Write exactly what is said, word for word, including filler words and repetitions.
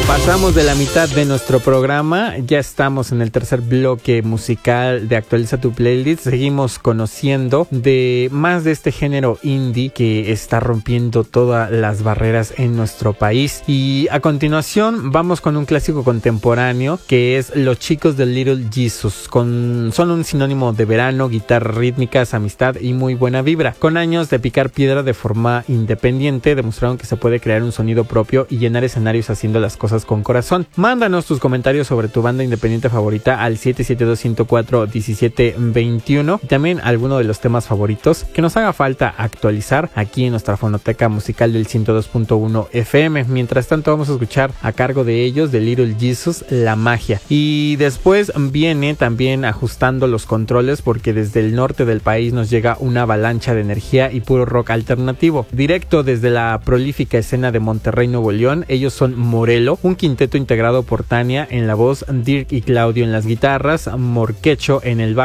Pasamos de la mitad de nuestro programa, ya estamos en el tercer bloque musical de Actualiza tu Playlist. Seguimos conociendo de más de este género indie que está rompiendo todas las barreras en nuestro país. Y a continuación vamos con un clásico contemporáneo que es Los Chicos de Little Jesus. Con, son un sinónimo de verano, guitarras rítmicas, amistad y muy buena vibra. Con años de picar piedra de forma independiente, demostraron que se puede crear un sonido propio y llenar escenarios haciendo las cosas con corazón. Mándanos tus comentarios sobre tu banda independiente favorita al siete siete dos, uno cero cuatro, uno siete dos uno y también alguno de los temas favoritos que nos haga falta actualizar aquí en nuestra fonoteca musical del ciento dos punto uno F M. Mientras tanto vamos a escuchar a cargo de ellos, de Little Jesus, La Magia. Y después viene también ajustando los controles porque desde el norte del país nos llega una avalancha de energía y puro rock alternativo. Directo desde la prolífica escena de Monterrey, Nuevo León, ellos son Morelo, un quinteto integrado por Tania en la voz, Dirk y Claudio en las guitarras, Morquecho en el bajo,